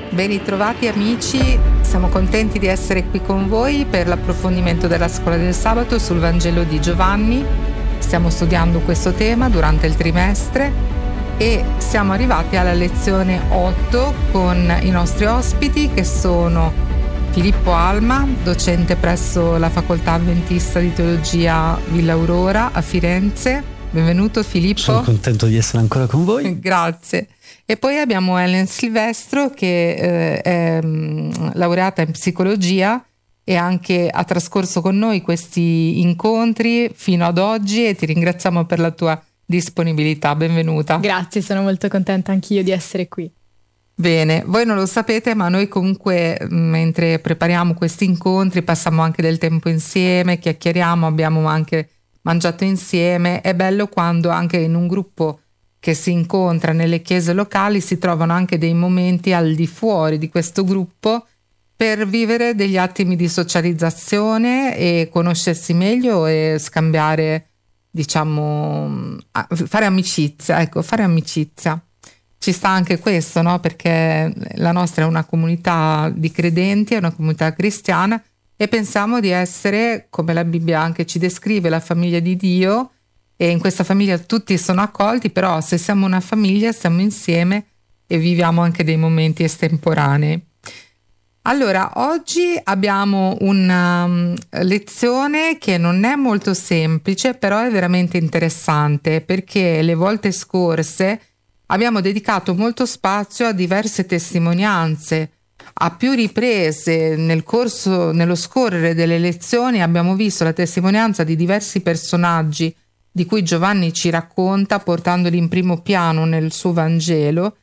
Ben ritrovati amici, siamo contenti di essere qui con voi per l'approfondimento della scuola del sabato sul Vangelo di Giovanni. Stiamo studiando questo tema durante il trimestre e siamo arrivati alla lezione 8 con i nostri ospiti che sono Filippo Alma, docente presso la Facoltà Adventista di Teologia Villa Aurora a Firenze. Benvenuto Filippo. Sono contento di essere ancora con voi. Grazie. E poi abbiamo Ellen Silvestro che è laureata in psicologia e anche ha trascorso con noi questi incontri fino ad oggi e ti ringraziamo per la tua disponibilità. Benvenuta. Grazie, sono molto contenta anch'io di essere qui. Bene, voi non lo sapete, ma noi comunque mentre prepariamo questi incontri passiamo anche del tempo insieme, chiacchieriamo, abbiamo anche mangiato insieme. È bello quando anche in un gruppo che si incontra nelle chiese locali si trovano anche dei momenti al di fuori di questo gruppo per vivere degli attimi di socializzazione e conoscersi meglio e scambiare, diciamo, fare amicizia, ecco, fare amicizia. Ci sta anche questo, no? Perché la nostra è una comunità di credenti, è una comunità cristiana e pensiamo di essere, come la Bibbia anche ci descrive, la famiglia di Dio. E in questa famiglia tutti sono accolti, però se siamo una famiglia stiamo insieme e viviamo anche dei momenti estemporanei. Allora, oggi abbiamo una lezione che non è molto semplice, però è veramente interessante, perché le volte scorse abbiamo dedicato molto spazio a diverse testimonianze. A più riprese nello scorrere delle lezioni abbiamo visto la testimonianza di diversi personaggi di cui Giovanni ci racconta portandoli in primo piano nel suo Vangelo,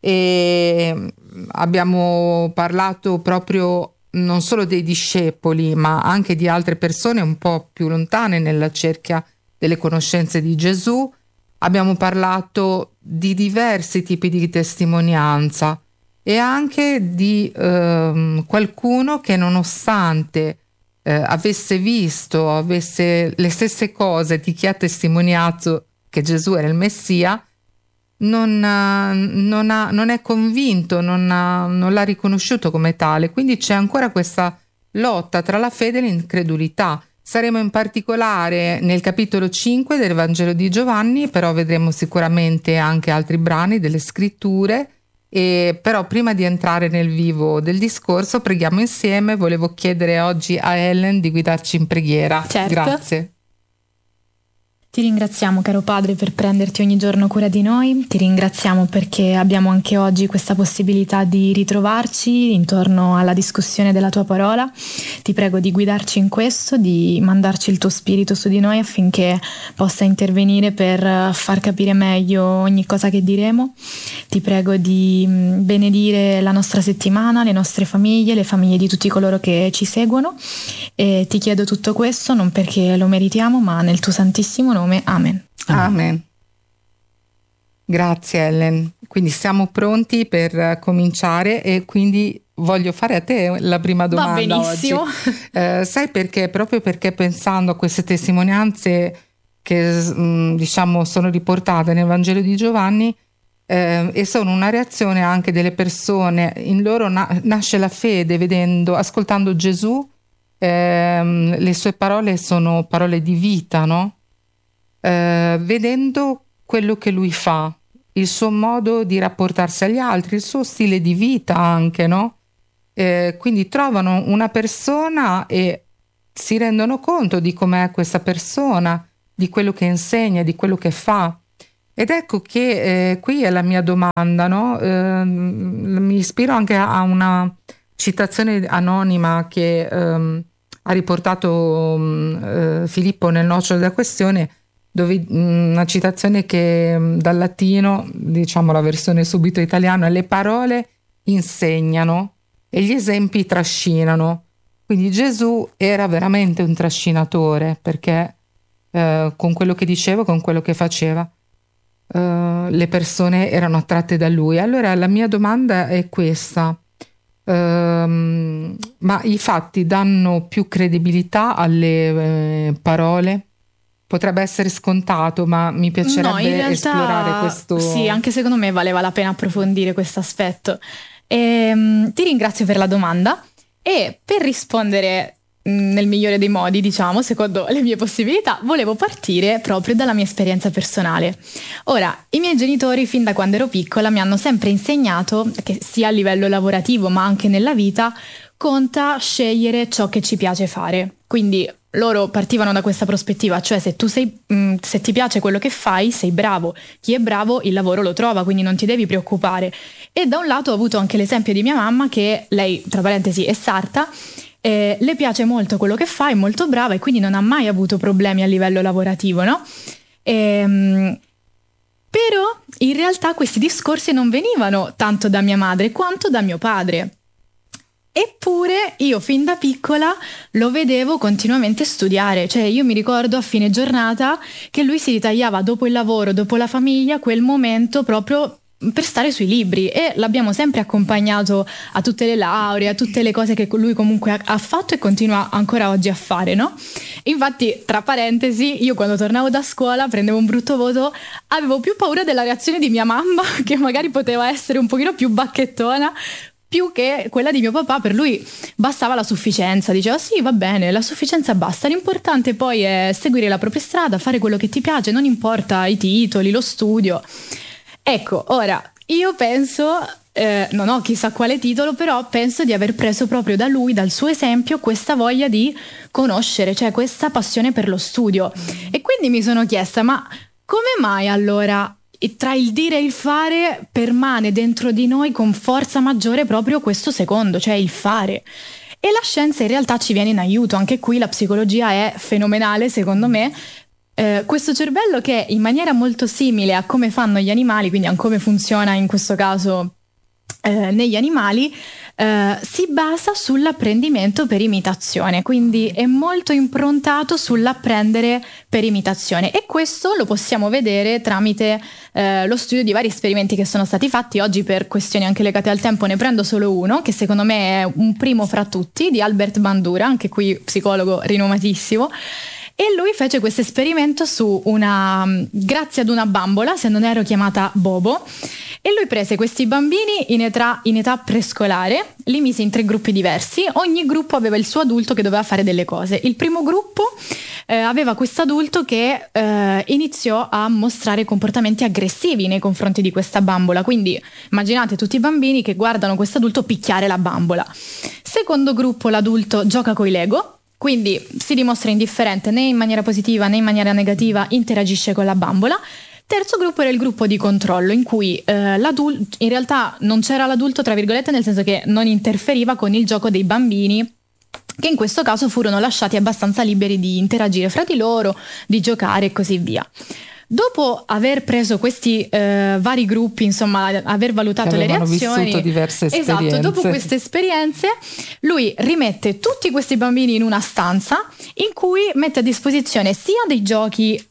e abbiamo parlato proprio non solo dei discepoli ma anche di altre persone un po' più lontane nella cerchia delle conoscenze di Gesù. Abbiamo parlato di diversi tipi di testimonianza e anche di qualcuno che nonostante avesse le stesse cose di chi ha testimoniato che Gesù era il Messia, non è convinto, non l'ha riconosciuto come tale. Quindi c'è ancora questa lotta tra la fede e l'incredulità. Saremo in particolare nel capitolo 5 del Vangelo di Giovanni, però vedremo sicuramente anche altri brani delle scritture. E però prima di entrare nel vivo del discorso preghiamo insieme. Volevo chiedere oggi a Ellen di guidarci in preghiera. Certo. Grazie. Ti ringraziamo, caro Padre, per prenderti ogni giorno cura di noi. Ti ringraziamo perché abbiamo anche oggi questa possibilità di ritrovarci intorno alla discussione della tua parola. Ti prego di guidarci in questo, di mandarci il tuo spirito su di noi affinché possa intervenire per far capire meglio ogni cosa che diremo. Ti prego di benedire la nostra settimana, le nostre famiglie, le famiglie di tutti coloro che ci seguono, e ti chiedo tutto questo non perché lo meritiamo ma nel tuo santissimo nome. Amen. Amen. Grazie Ellen. Quindi siamo pronti per cominciare e quindi voglio fare a te la prima domanda. Va benissimo. Oggi. Sai perché? Proprio perché pensando a queste testimonianze che diciamo sono riportate nel Vangelo di Giovanni e sono una reazione anche delle persone, in loro nasce la fede ascoltando Gesù. Le sue parole sono parole di vita, no? Vedendo quello che lui fa, il suo modo di rapportarsi agli altri, il suo stile di vita anche, no? Quindi trovano una persona e si rendono conto di com'è questa persona, di quello che insegna, di quello che fa. Ed ecco che qui è la mia domanda, no? Mi ispiro anche a una citazione anonima che ha riportato Filippo nel nocciolo della questione, dove una citazione che dal latino, diciamo la versione subito italiana, le parole insegnano e gli esempi trascinano. Quindi Gesù era veramente un trascinatore, perché con quello che diceva, con quello che faceva, le persone erano attratte da lui. Allora la mia domanda è questa: ma i fatti danno più credibilità alle parole? Potrebbe essere scontato, ma mi piacerebbe in realtà, esplorare questo. Sì, anche secondo me valeva la pena approfondire questo aspetto. Ti ringrazio per la domanda e per rispondere nel migliore dei modi, diciamo, secondo le mie possibilità, volevo partire proprio dalla mia esperienza personale. Ora, i miei genitori fin da quando ero piccola mi hanno sempre insegnato che sia a livello lavorativo ma anche nella vita conta scegliere ciò che ci piace fare. Quindi loro partivano da questa prospettiva, cioè se ti piace quello che fai, sei bravo. Chi è bravo il lavoro lo trova, quindi non ti devi preoccupare. E da un lato ho avuto anche l'esempio di mia mamma, che lei, tra parentesi, è sarta, le piace molto quello che fa, è molto brava e quindi non ha mai avuto problemi a livello lavorativo, no? Però in realtà questi discorsi non venivano tanto da mia madre quanto da mio padre. Eppure io fin da piccola lo vedevo continuamente studiare, cioè io mi ricordo a fine giornata che lui si ritagliava dopo il lavoro, dopo la famiglia, quel momento proprio per stare sui libri, e l'abbiamo sempre accompagnato a tutte le lauree, a tutte le cose che lui comunque ha fatto e continua ancora oggi a fare, no? Infatti, tra parentesi, io quando tornavo da scuola prendevo un brutto voto, avevo più paura della reazione di mia mamma, che magari poteva essere un pochino più bacchettona, più che quella di mio papà. Per lui bastava la sufficienza, diceva sì, va bene, la sufficienza basta, l'importante poi è seguire la propria strada, fare quello che ti piace, non importa i titoli, lo studio. Ecco, ora, io penso, non ho chissà quale titolo, però penso di aver preso proprio da lui, dal suo esempio, questa voglia di conoscere, cioè questa passione per lo studio. E quindi mi sono chiesta, ma come mai allora tra il dire e il fare permane dentro di noi con forza maggiore proprio questo secondo, cioè il fare? E la scienza in realtà ci viene in aiuto, anche qui la psicologia è fenomenale secondo me. Questo cervello, che in maniera molto simile a come fanno gli animali, quindi a come funziona in questo caso negli animali, si basa sull'apprendimento per imitazione, quindi è molto improntato sull'apprendere per imitazione, e questo lo possiamo vedere tramite lo studio di vari esperimenti che sono stati fatti. Oggi, per questioni anche legate al tempo, ne prendo solo uno che secondo me è un primo fra tutti, di Albert Bandura, anche qui psicologo rinomatissimo. E lui fece questo esperimento grazie ad una bambola, se non ero chiamata Bobo, e lui prese questi bambini in età prescolare, li mise in 3 gruppi diversi, ogni gruppo aveva il suo adulto che doveva fare delle cose. Il primo gruppo aveva questo adulto che iniziò a mostrare comportamenti aggressivi nei confronti di questa bambola, quindi immaginate tutti i bambini che guardano questo adulto picchiare la bambola. Secondo gruppo, l'adulto gioca coi Lego, quindi si dimostra indifferente né in maniera positiva né in maniera negativa, interagisce con la bambola. Terzo gruppo era il gruppo di controllo, in cui l'adulto, in realtà non c'era l'adulto tra virgolette, nel senso che non interferiva con il gioco dei bambini, che in questo caso furono lasciati abbastanza liberi di interagire fra di loro, di giocare e così via. Dopo aver preso questi vari gruppi, insomma, aver valutato le reazioni, vissuto diverse esperienze. Esatto, dopo queste esperienze lui rimette tutti questi bambini in una stanza in cui mette a disposizione sia dei giochi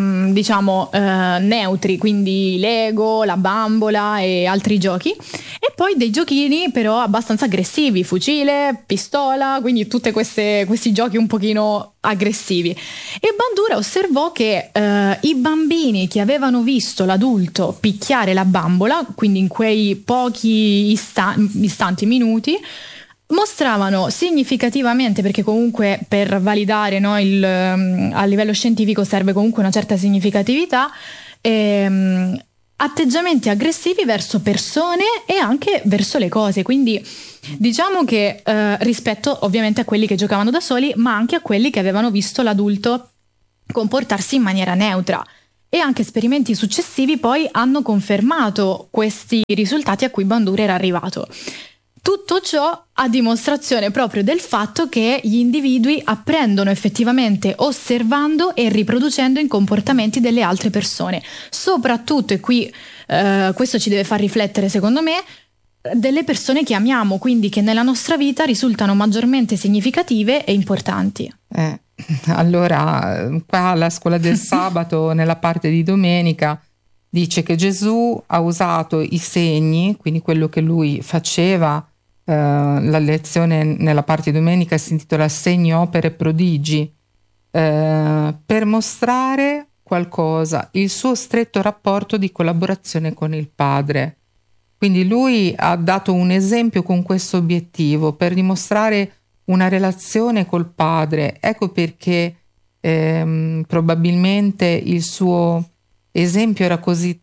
neutri, quindi Lego, la bambola e altri giochi, e poi dei giochini però abbastanza aggressivi, fucile, pistola, quindi tutti questi giochi un pochino aggressivi. E Bandura osservò che i bambini che avevano visto l'adulto picchiare la bambola, quindi in quei pochi istanti, minuti, mostravano significativamente, perché comunque per validare, no, a livello scientifico serve comunque una certa significatività, atteggiamenti aggressivi verso persone e anche verso le cose. Quindi diciamo che rispetto ovviamente a quelli che giocavano da soli, ma anche a quelli che avevano visto l'adulto comportarsi in maniera neutra. E anche esperimenti successivi poi hanno confermato questi risultati a cui Bandura era arrivato. Tutto ciò a dimostrazione proprio del fatto che gli individui apprendono effettivamente osservando e riproducendo i comportamenti delle altre persone, soprattutto, e qui questo ci deve far riflettere secondo me, delle persone che amiamo, quindi che nella nostra vita risultano maggiormente significative e importanti. Allora, qua alla scuola del sabato, nella parte di domenica, dice che Gesù ha usato i segni, quindi quello che lui faceva. La lezione nella parte di domenica si intitola Segni, opere, prodigi, per mostrare qualcosa, il suo stretto rapporto di collaborazione con il Padre. Quindi lui ha dato un esempio con questo obiettivo, per dimostrare una relazione col Padre. Ecco perché probabilmente il suo esempio era così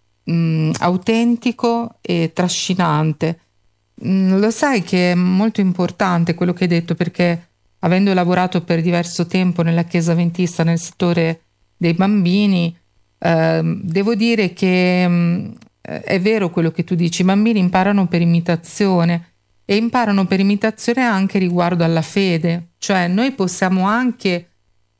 autentico e trascinante. Lo sai che è molto importante quello che hai detto, perché avendo lavorato per diverso tempo nella Chiesa Adventista nel settore dei bambini, devo dire che è vero quello che tu dici, i bambini imparano per imitazione e imparano per imitazione anche riguardo alla fede, cioè noi possiamo anche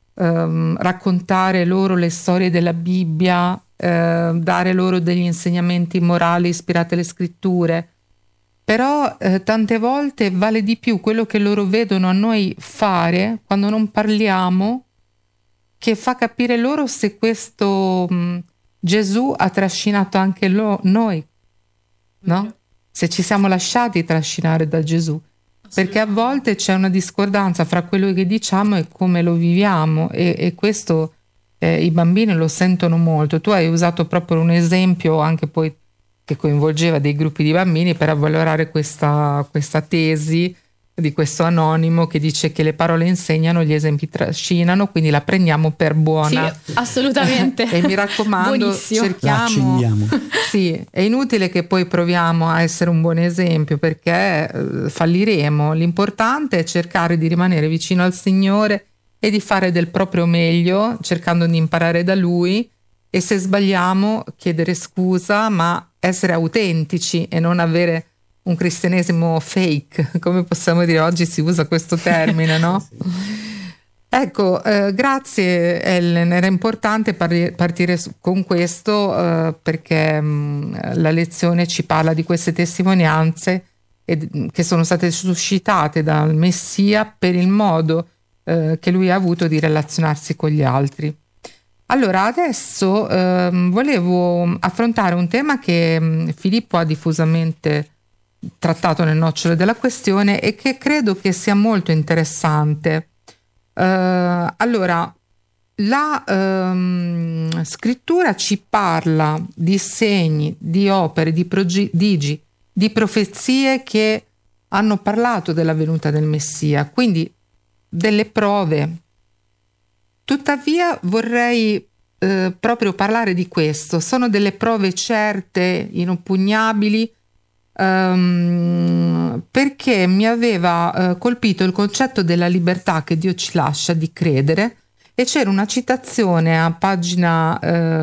raccontare loro le storie della Bibbia, dare loro degli insegnamenti morali ispirati alle scritture, però tante volte vale di più quello che loro vedono a noi fare quando non parliamo, che fa capire loro se questo Gesù ha trascinato anche noi, no? Se ci siamo lasciati trascinare da Gesù, perché a volte c'è una discordanza fra quello che diciamo e come lo viviamo, e questo i bambini lo sentono molto. Tu hai usato proprio un esempio anche poi che coinvolgeva dei gruppi di bambini per avvalorare questa tesi di questo anonimo che dice che le parole insegnano, gli esempi trascinano, quindi la prendiamo per buona. Sì, assolutamente. E mi raccomando, buonissimo, cerchiamo. Sì, è inutile che poi proviamo a essere un buon esempio, perché falliremo. L'importante è cercare di rimanere vicino al Signore e di fare del proprio meglio, cercando di imparare da Lui, e se sbagliamo chiedere scusa, ma essere autentici e non avere un cristianesimo fake, come possiamo dire, oggi si usa questo termine, no? Sì. Ecco, grazie Ellen, era importante partire con questo perché la lezione ci parla di queste testimonianze che sono state suscitate dal Messia per il modo che lui ha avuto di relazionarsi con gli altri. Allora, adesso volevo affrontare un tema che Filippo ha diffusamente trattato nel nocciolo della questione e che credo che sia molto interessante. Allora, la scrittura ci parla di segni, di opere, di prodigi, di profezie che hanno parlato della venuta del Messia, quindi delle prove. Tuttavia vorrei proprio parlare di questo. Sono delle prove certe, inoppugnabili, perché mi aveva colpito il concetto della libertà che Dio ci lascia di credere, e c'era una citazione a pagina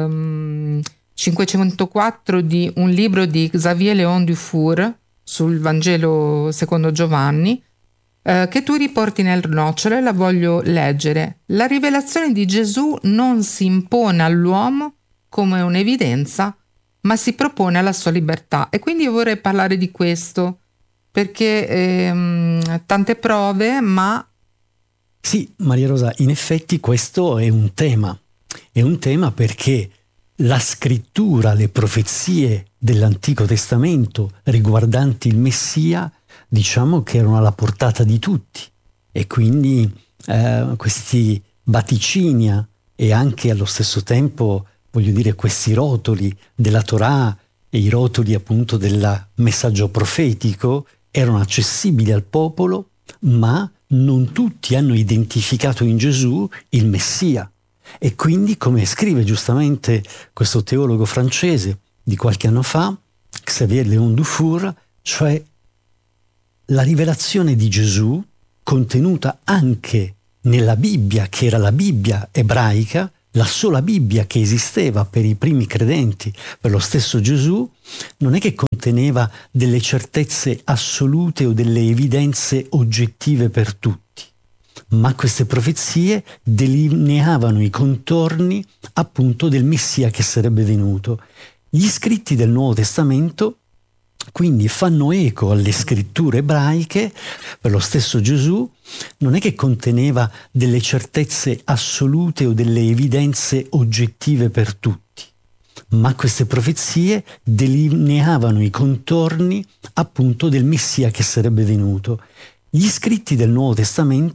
504 di un libro di Xavier Léon Dufour sul Vangelo secondo Giovanni, che tu riporti nel nocciolo, e la voglio leggere. La rivelazione di Gesù non si impone all'uomo come un'evidenza, ma si propone alla sua libertà. E quindi io vorrei parlare di questo, perché tante prove, ma... Sì, Maria Rosa, in effetti questo è un tema perché la scrittura, le profezie dell'Antico Testamento riguardanti il Messia, diciamo che erano alla portata di tutti, e quindi questi vaticinia e anche allo stesso tempo, voglio dire, questi rotoli della Torah e i rotoli appunto del messaggio profetico erano accessibili al popolo, ma non tutti hanno identificato in Gesù il Messia. E quindi, come scrive giustamente questo teologo francese di qualche anno fa, Xavier Léon Dufour, cioè la rivelazione di Gesù, contenuta anche nella Bibbia, che era la Bibbia ebraica, la sola Bibbia che esisteva per i primi credenti, per lo stesso Gesù, non è che conteneva delle certezze assolute o delle evidenze oggettive per tutti, ma queste profezie delineavano i contorni appunto del Messia che sarebbe venuto. Gli scritti del Nuovo Testamento quindi fanno eco alle scritture ebraiche. Per lo stesso Gesù non è che conteneva delle certezze assolute o delle evidenze oggettive per tutti, ma queste profezie delineavano i contorni appunto del Messia che sarebbe venuto. Gli scritti del Nuovo Testamento